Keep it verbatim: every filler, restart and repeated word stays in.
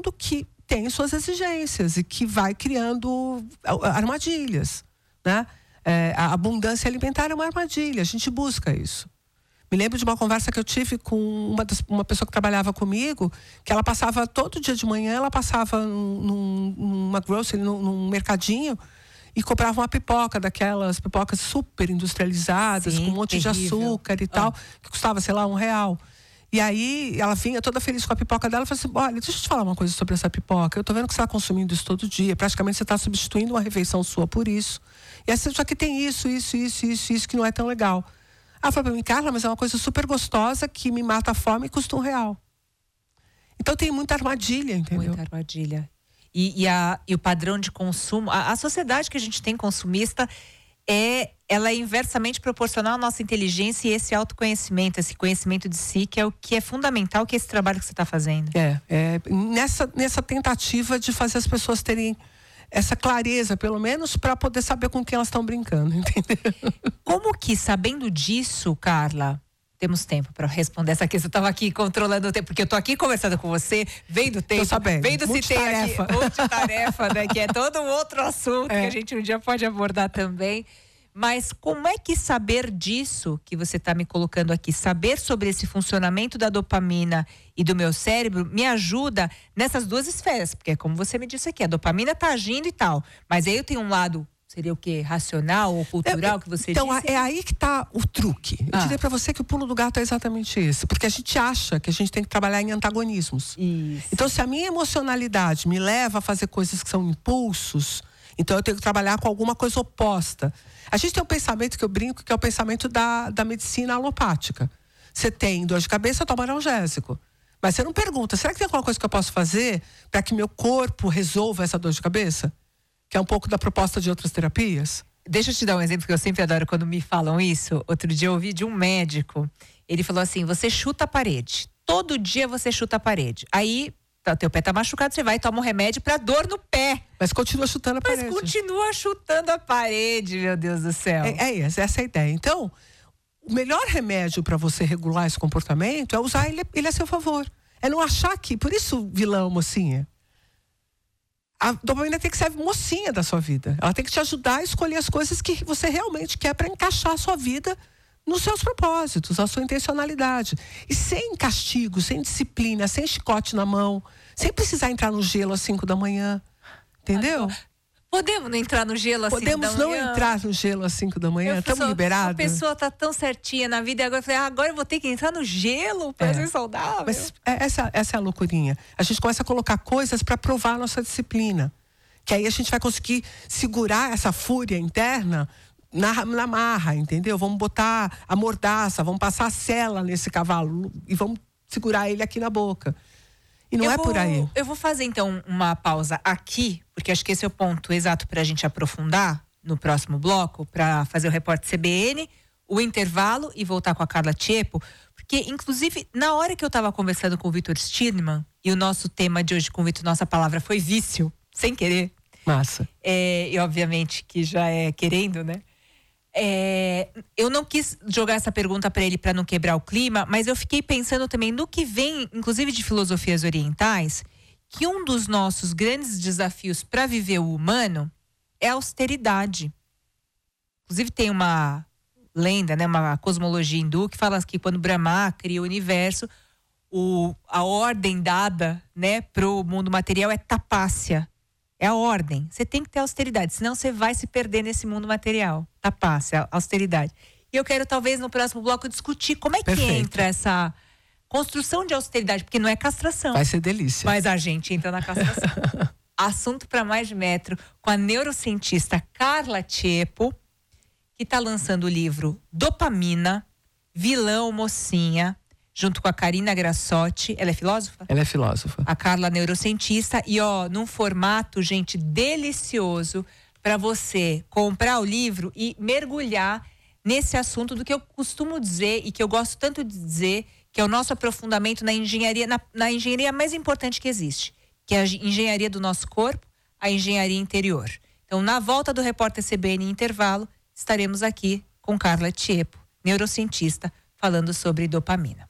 mundo que tem suas exigências e que vai criando armadilhas, né? É, a abundância alimentar é uma armadilha, a gente busca isso. Me lembro de uma conversa que eu tive com uma, das, uma pessoa que trabalhava comigo, que ela passava todo dia de manhã, ela passava num, numa grocery, num, num mercadinho, e comprava uma pipoca, daquelas pipocas super industrializadas, Sim, com um monte terrível. de açúcar e tal, ah. que custava, sei lá, um real. E aí ela vinha toda feliz com a pipoca dela e falou assim: olha, deixa eu te falar uma coisa sobre essa pipoca. Eu tô vendo que você está consumindo isso todo dia. Praticamente você está substituindo uma refeição sua por isso. E essa já que tem isso, isso, isso, isso, isso, que não é tão legal. Ela falou para mim: Carla, mas é uma coisa super gostosa que me mata a fome e custa um real. Então tem muita armadilha, entendeu? Muita armadilha. E, e, a, e o padrão de consumo, a, a sociedade que a gente tem consumista, é, ela é inversamente proporcional à nossa inteligência e esse autoconhecimento, esse conhecimento de si, que é o que é fundamental, que é esse trabalho que você está fazendo. É, é nessa, nessa tentativa de fazer as pessoas terem essa clareza, pelo menos, para poder saber com quem elas estão brincando, entendeu? Como que, sabendo disso, Carla, temos tempo para responder essa questão? Eu estava aqui controlando o tempo, porque eu estou aqui conversando com você, vendo o tempo, vendo se tem aqui multitarefa, né? Que é todo um outro assunto é. que a gente um dia pode abordar também. Mas como é que saber disso que você está me colocando aqui, saber sobre esse funcionamento da dopamina e do meu cérebro, me ajuda nessas duas esferas? Porque, como você me disse aqui, a dopamina está agindo e tal, mas aí eu tenho um lado, seria o quê? Racional ou cultural, é, que você então, disse? Então, é aí que está o truque. Eu ah. diria para você que o pulo do gato é exatamente esse. Porque a gente acha que a gente tem que trabalhar em antagonismos. Isso. Então, se a minha emocionalidade me leva a fazer coisas que são impulsos, então eu tenho que trabalhar com alguma coisa oposta. A gente tem um pensamento que eu brinco, que é o pensamento da, da medicina alopática. Você tem dor de cabeça, toma analgésico. Mas você não pergunta, será que tem alguma coisa que eu posso fazer para que meu corpo resolva essa dor de cabeça? Que é um pouco da proposta de outras terapias. Deixa eu te dar um exemplo que eu sempre adoro quando me falam isso. Outro dia eu ouvi de um médico. Ele falou assim: você chuta a parede. Todo dia você chuta a parede. Aí, tá, teu pé tá machucado, você vai e toma um remédio pra dor no pé. Mas continua chutando a Mas parede. Mas continua chutando a parede, meu Deus do céu. É, é essa, essa é a ideia. Então, o melhor remédio para você regular esse comportamento é usar ele, ele a seu favor. É não achar que, por isso, vilão, mocinha. A dopamina tem que ser mocinha da sua vida. Ela tem que te ajudar a escolher as coisas que você realmente quer para encaixar a sua vida nos seus propósitos, a sua intencionalidade. E sem castigo, sem disciplina, sem chicote na mão, sem precisar entrar no gelo às cinco da manhã. Entendeu? Podemos não entrar no gelo às Podemos cinco da manhã? não entrar no gelo às cinco da manhã? Estamos liberados? A pessoa tá tão certinha na vida e agora eu falei, ah, agora eu vou ter que entrar no gelo para é. ser saudável. Mas essa, essa é a loucurinha. A gente começa a colocar coisas para provar a nossa disciplina. Que aí a gente vai conseguir segurar essa fúria interna na, na marra, entendeu? Vamos botar a mordaça, vamos passar a sela nesse cavalo e vamos segurar ele aqui na boca. E não eu é vou, por aí. Eu vou fazer, então, uma pausa aqui, porque acho que esse é o ponto exato para a gente aprofundar no próximo bloco, para fazer o repórter C B N, o intervalo e voltar com a Carla Tiepo, porque, inclusive, na hora que eu estava conversando com o Vitor Stirnman, e o nosso tema de hoje com o Vitor, nossa palavra foi vício, sem querer. Massa. É, e, obviamente, que já é querendo, né? É, eu não quis jogar essa pergunta para ele para não quebrar o clima, mas eu fiquei pensando também no que vem, inclusive de filosofias orientais, que um dos nossos grandes desafios para viver o humano é a austeridade. Inclusive tem uma lenda, né, uma cosmologia hindu que fala que quando Brahma cria o universo, o, a ordem dada, né, para o mundo material é tapácia. É a ordem. Você tem que ter austeridade, senão você vai se perder nesse mundo material. Tapácia, austeridade. E eu quero, talvez, no próximo bloco, discutir como é que Perfeito. entra essa construção de austeridade, porque não é castração. Vai ser delícia. Mas a gente entra na castração. Assunto para mais de metro, com a neurocientista Carla Tiepo, que está lançando o livro Dopamina, Vilão Mocinha, junto com a Karina Grassotti. Ela é filósofa? Ela é filósofa. A Carla, neurocientista. E, ó, num formato, gente, delicioso para você comprar o livro e mergulhar nesse assunto do que eu costumo dizer e que eu gosto tanto de dizer, que é o nosso aprofundamento na engenharia, na, na engenharia mais importante que existe, que é a engenharia do nosso corpo, a engenharia interior. Então, na volta do Repórter C B N em intervalo, estaremos aqui com Carla Tiepo, neurocientista, falando sobre dopamina.